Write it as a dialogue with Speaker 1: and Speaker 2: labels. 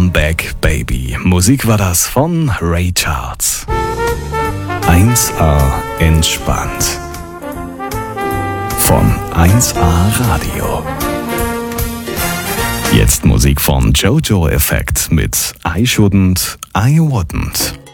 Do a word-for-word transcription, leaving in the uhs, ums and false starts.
Speaker 1: Back Baby. Musik war das von Ray Charles. eins A entspannt. Von eins A Radio. Jetzt Musik von Jojo Effect mit I Shouldn't, I Wouldn't.